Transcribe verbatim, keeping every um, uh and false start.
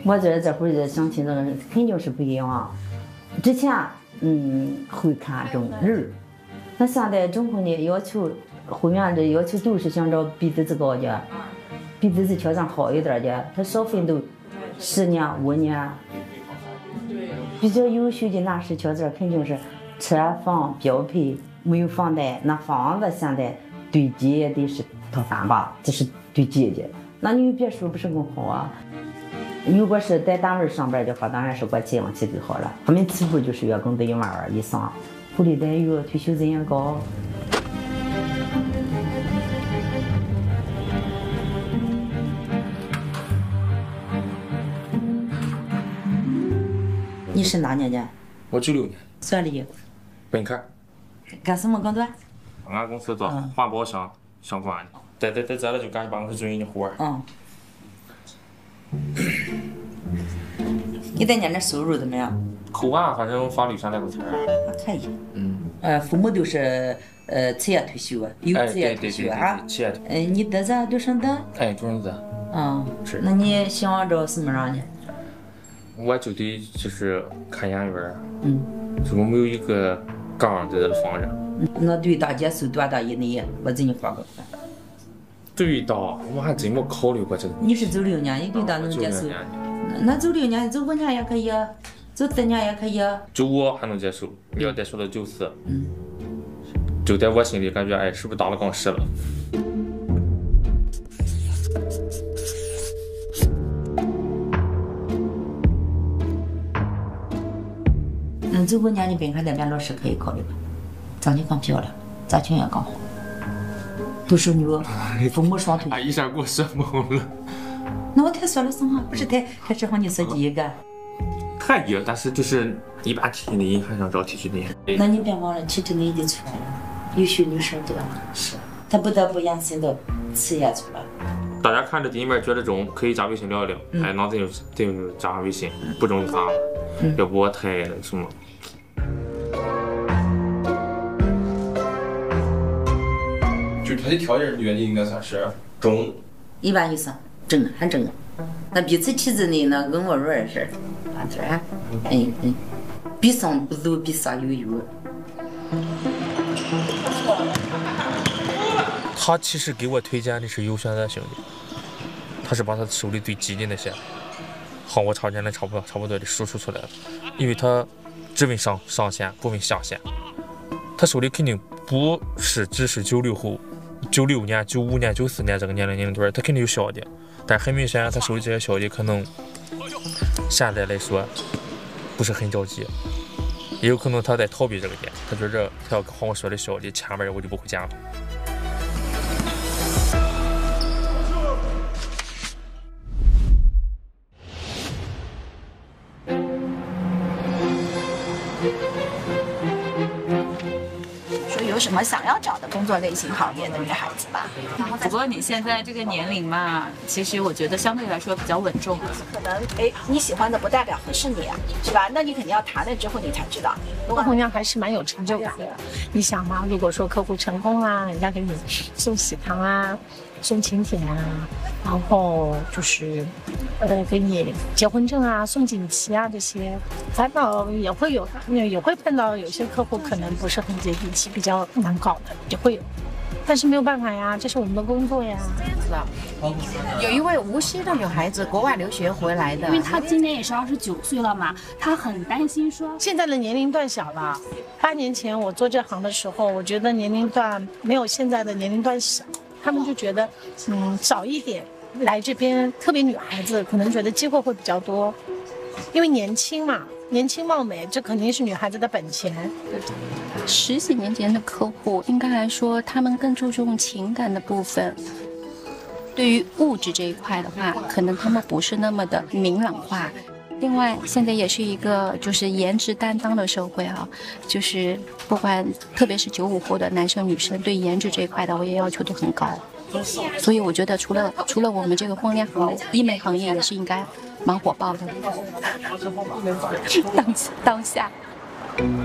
我觉得这会儿的相亲这个肯定是不一样啊。之前嗯会看重人，那现在征婚的要求，婚员的要求都是想找比自己高的，比自己条件好一点的，他少奋斗十年五年。比较优秀的男士条件肯定是车房标配，没有房贷，那房子现在对接也得是套房吧，这是对接的。那你有别墅不是更好啊？如果是在单位上班的话，当然是国企央企最好了。他们起步就是月工资一万二以上，福利待遇、退休金也高。你是哪年的？ 我九六年。 算的。 本科。 干什么工作？ 俺公司做环保相相关的，在在在这了就干办公室专业的活儿。 嗯。你在家那收入怎么样？ 口啊，反正法律上来个钱儿。 还可以。 嗯。 呃，父母都是呃企业退休，有职业退休啊。 企业退休。 呃，你儿子独生子？ 哎，独生子。 嗯。 是。 那你想找什么样的？ 我就得就是看眼缘。 嗯。 就我没有一个杠在这放着。 嗯。那对大接受多大以内，我给你画个。 对大，我还真没考虑过这个。 你是九六年，你对大能接受？那走六年，走五年也可以，走四年也可以。 九五还能接受，你要再说到九四，嗯，就在我心里感觉，哎，是不是大了杠十了？ 嗯，走五年你本科那边老师可以考虑吧，长得更漂亮，家庭也更好，独生女，父母双退。 哎，一下给我说懵了。 那我才说了什么？不是才开始和你说第一个。 可以，但是就是一般体制内还想找体制内。 那你别忘了，体制内已经出来了，优秀女生多。 是。 他不得不延伸到企业去了。 大家看着第一面觉得中，可以加微信聊一聊。嗯、哎，那咱就咱就加上微信，不中就算了。嗯、要不我太什么。 就是他的条件，觉得应该算是中。 一般以上。正很正，那彼此体制内呢，跟我说的事，啊这，嗯嗯，比上不足，比下有余。 他其实给我推荐的是有选择性的，他是把他手里最急的那些，和我条件的差不多差不多的输出出来了，因为他只问上上限，不问下限，他手里肯定不是只是九六后。九六年、九五年、九四年这个年龄年龄段，他肯定有小的，但很明显，他手里这些小的可能现在来说不是很着急，也有可能他在逃避这个点，他觉着他要和我说的小的前面我就不会见了。 有什么想要找的工作类型行业的女孩子吧？ 不过你现在这个年龄嘛，其实我觉得相对来说比较稳重。 可能哎，你喜欢的不代表合适你啊，是吧？那你肯定要谈了之后你才知道。 不过红娘还是蛮有成就感的。你想嘛，如果说客户成功啦，人家给你送喜糖啊，送请帖啊，然后就是呃给你结婚证啊，送锦旗啊这些，反倒也会有的，也会碰到有些客户可能不是很接地气，比较难搞的也会有，但是没有办法呀，这是我们的工作呀。 知道，有一位无锡的女孩子国外留学回来的， 因为她今年也是二十九岁了嘛，她很担心说现在的年龄段小了。八年前我做这行的时候，我觉得年龄段没有现在的年龄段小，他们就觉得嗯早一点来这边，特别女孩子可能觉得机会会比较多，因为年轻嘛。年轻貌美，这肯定是女孩子的本钱。 十几年前的客户，应该来说，他们更注重情感的部分。对于物质这一块的话，可能他们不是那么的明朗化。另外，现在也是一个就是颜值担当的社会啊，就是不管特别是九五后的男生女生，对颜值这一块的，我也要求都很高。所以我觉得，除了除了我们这个婚恋行业，医美行业也是应该蛮火爆的。当当下。